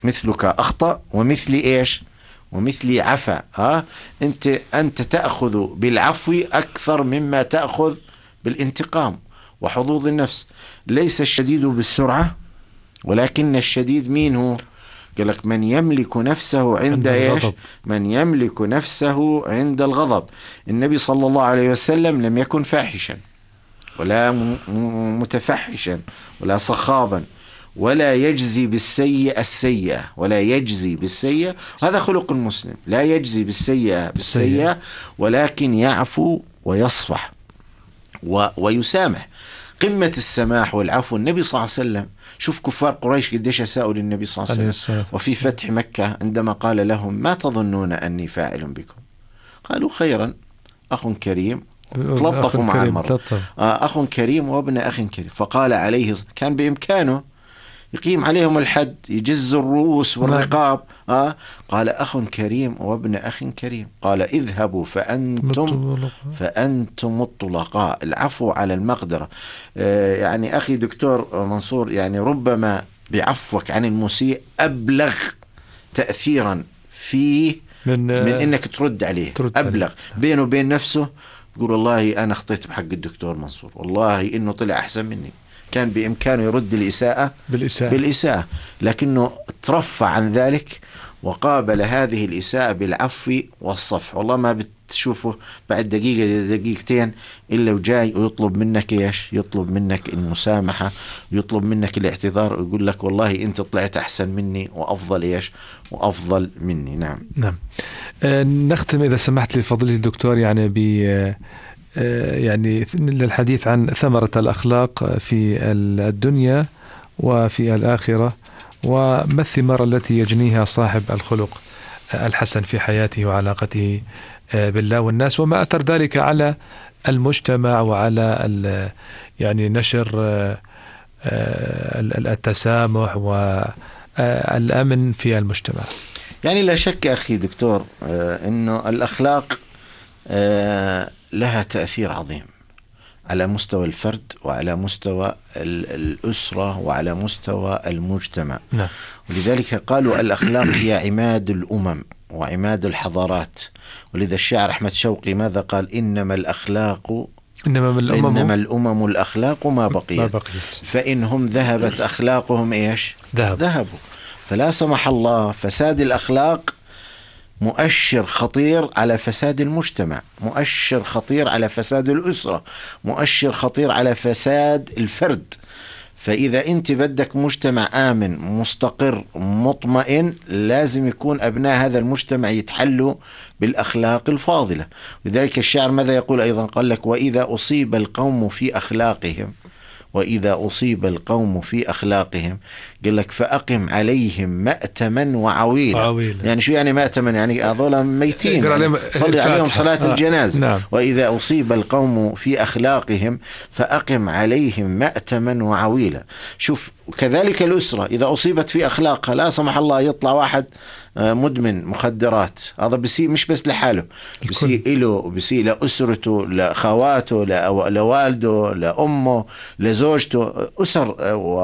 مثلك أخطأ ومثلي إيش؟ ومثلي عفا. أنت تأخذ بالعفو أكثر مما تأخذ بالانتقام وحظوظ النفس. ليس الشديد بالسرعة ولكن الشديد مين هو؟ قال لك من يملك نفسه عند إيش؟ من يملك نفسه عند الغضب. النبي صلى الله عليه وسلم لم يكن فاحشا ولا متفحشا ولا صخابا، ولا يجزي بالسيئة السيئة، ولا يجزي بالسيئة. هذا خلق المسلم، لا يجزي بالسيئة بالسيئة ولكن يعفو ويصفح ويسامح. قمة السماح والعفو النبي صلى الله عليه وسلم. شوف كفار قريش قديش أساءوا للنبي صلى الله عليه وسلم. وفي فتح مكة عندما قال لهم ما تظنون أني فاعل بكم؟ قالوا خيرا، أخ كريم. تلطفوا مع المرء، أخ كريم وابن أخ كريم. فقال عليه كان بإمكانه يقيم عليهم الحد، يجز الرؤوس والرقاب. قال أخ كريم وابن أخ كريم. قال اذهبوا فأنتم الطلقاء. العفو على المقدرة. يعني أخي دكتور منصور، يعني ربما بعفوك عن المسيء أبلغ تأثيرا فيه من إنك ترد عليه. أبلغ بينه وبين نفسه، يقول والله أنا أخطيت بحق الدكتور منصور، والله إنه طلع أحسن مني، كان بإمكانه يرد الإساءة بالإساءة، لكنه ترفع عن ذلك وقابل هذه الإساءة بالعفو والصفح. والله ما بتشوفه بعد دقيقة دقيقتين إلا وجاي ويطلب منك إيش؟ يطلب منك المسامحة، يطلب منك الاعتذار، ويقول لك والله أنت طلعت أحسن مني وأفضل إيش؟ وأفضل مني. نعم. نختم إذا سمحت لي فضيلة الدكتور يعني للحديث عن ثمرة الأخلاق في الدنيا وفي الآخرة، وما الثمار التي يجنيها صاحب الخلق الحسن في حياته وعلاقته بالله والناس، وما أثر ذلك على المجتمع وعلى يعني نشر التسامح والأمن في المجتمع. يعني لا شك أخي دكتور إنه الأخلاق لها تأثير عظيم على مستوى الفرد وعلى مستوى الأسرة وعلى مستوى المجتمع. نعم. ولذلك قالوا الأخلاق هي عماد الأمم وعماد الحضارات. ولذا الشاعر أحمد شوقي ماذا قال؟ إنما الأمم الأخلاق ما بقيت فإنهم ذهبت أخلاقهم إيش؟ ذهبوا. فلا سمح الله فساد الأخلاق مؤشر خطير على فساد المجتمع، مؤشر خطير على فساد الأسرة، مؤشر خطير على فساد الفرد. فإذا أنت بدك مجتمع آمن مستقر مطمئن، لازم يكون أبناء هذا المجتمع يتحلوا بالأخلاق الفاضلة. لذلك الشاعر ماذا يقول أيضا؟ قال لك وإذا أصيب القوم في أخلاقهم، وإذا أصيب القوم في أخلاقهم، قال لك فأقم عليهم مأتما وعويلا. يعني شو يعني مأتما؟ يعني هذول ميتين، يعني صلي عليهم صلاة الجنازة. نعم. وإذا أصيب القوم في أخلاقهم فأقم عليهم مأتما وعويلا. شوف كذلك الأسرة إذا أصيبت في أخلاقها، لا سمح الله يطلع واحد مدمن مخدرات، هذا بيسيء مش بس لحاله، بيسيء له، بيسيء لأسرته، لأخواته، لوالده، لأمه، لزوجته. أسر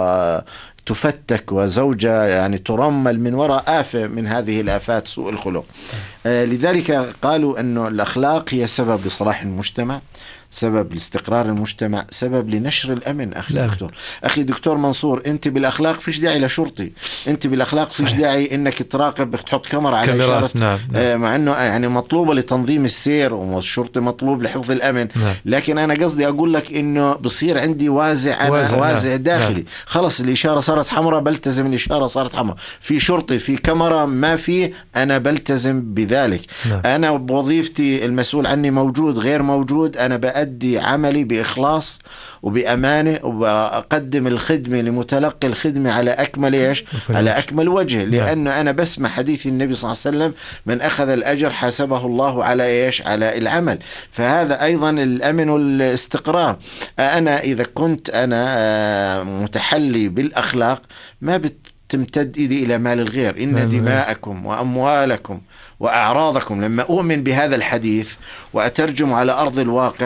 وتفتك وزوجة يعني ترمل من وراء آفة من هذه الآفات سوء الخلق. لذلك قالوا أنه الأخلاق هي سبب لصلاح المجتمع، سبب لاستقرار المجتمع، سبب لنشر الأمن. أخي دكتور منصور، أنت بالأخلاق فيش داعي لشرطي، أنت بالأخلاق فيش داعي إنك تراقب تحط كاميرا على إشارة. نعم. مع أنه يعني مطلوبة لتنظيم السير والشرطي مطلوب لحفظ الأمن. نعم. لكن أنا قصدي أقول لك إنه بصير عندي وازع داخلي. نعم. خلص الإشارة صارت حمراء، بلتزم الإشارة صارت حمراء. في شرطي في كاميرا ما في، أنا بلتزم بذلك. نعم. أنا بوظيفتي المسؤول عني موجود غير موجود، أنا بأدي عملي بإخلاص وبأمانة، وبقدم الخدمة لمتلقي الخدمة على أكمل على أكمل وجه. لأن أنا بسمع حديث النبي صلى الله عليه وسلم من أخذ الأجر حاسبه الله على على العمل. فهذا أيضا الأمن والاستقرار. أنا إذا كنت أنا متحلي بالأخلاق ما تمتد إيدي إلى مال الغير. إن دماءكم وأموالكم وأعراضكم، لما أؤمن بهذا الحديث وأترجم على أرض الواقع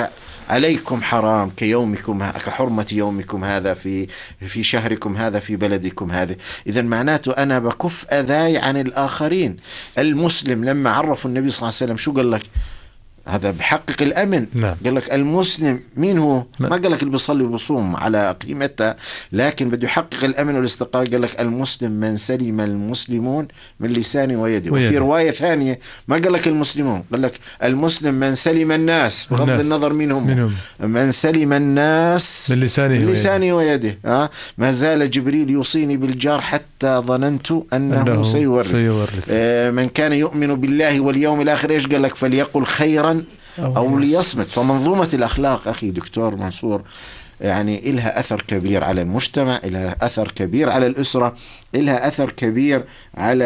عليكم حرام كيومكم كحرمة يومكم هذا في شهركم هذا في بلدكم هذا. إذا معناته أنا بكف أذاي عن الآخرين. المسلم لما عرفوا النبي صلى الله عليه وسلم شو قال لك؟ هذا بحقق الأمن. نعم. قال لك المسلم مين هو؟ ما قال لك اللي بيصلي وبصوم على قيمتها، لكن بده يحقق الأمن والاستقرار. قال لك المسلم من سلم المسلمون من لسانه ويده. وفي رواية ثانية ما قال لك المسلمون، قال لك المسلم من سلم الناس بغض النظر منهم من سلم الناس من لسانه ويده. ما زال جبريل يوصيني بالجار حتى ظننت أنه سيورث. من كان يؤمن بالله واليوم الآخر إيش قال لك؟ فليقل خيرا أو ليصمت. فمنظومة الأخلاق أخي دكتور منصور يعني إلها أثر كبير على المجتمع، إلها أثر كبير على الأسرة، إلها أثر كبير على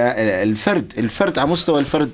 الفرد على مستوى الفرد.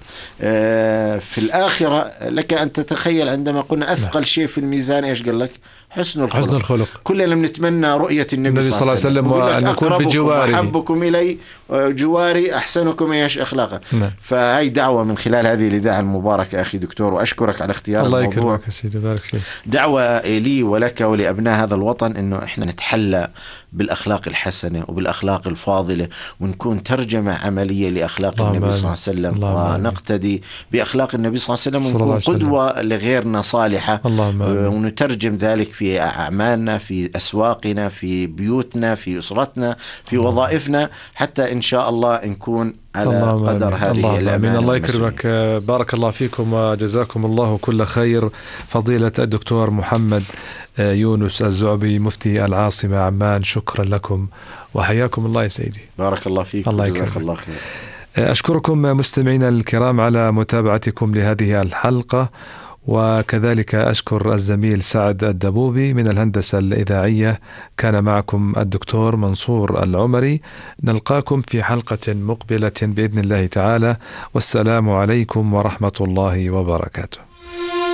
في الآخرة لك أن تتخيل عندما قلنا أثقل شيء في الميزان إيش قال لك؟ حسن الخلق. كلنا بنتمنى رؤية النبي صلى الله عليه وسلم وأن نكون بجواره. أحبكم إلي جواري أحسنكم إيش أخلاقا. فهي دعوة من خلال هذه الإذاعة المباركة أخي دكتور، وأشكرك على اختيار الله الموضوع. الله يكرمك يا سيدي، بارك فيك. دعوة لي ولك ولأبناء هذا الوطن إنه إحنا نتحلى بالأخلاق الحسنة وبالأخلاق الفاضلة، ونكون ترجمة عملية لأخلاق النبي صلى الله عليه وسلم، ونقتدي بأخلاق النبي صلى الله عليه وسلم، ونكون قدوة لغيرنا صالحة، ونترجم ذلك في أعمالنا، في أسواقنا، في بيوتنا، في أسرتنا، في وظائفنا، حتى إن شاء الله نكون على قدر هذه الأمانة. الله يكرمك، بارك الله فيكم وجزاكم الله كل خير. فضيلة الدكتور محمد يونس الزعبي مفتي العاصمة عمان، شكرا لكم وحياكم الله يا سيدي. بارك الله فيك، جزاك الله خير. أشكركم مستمعينا الكرام على متابعتكم لهذه الحلقة، وكذلك أشكر الزميل سعد الدبوبي من الهندسة الإذاعية. كان معكم الدكتور منصور العمري. نلقاكم في حلقة مقبلة بإذن الله تعالى، والسلام عليكم ورحمة الله وبركاته.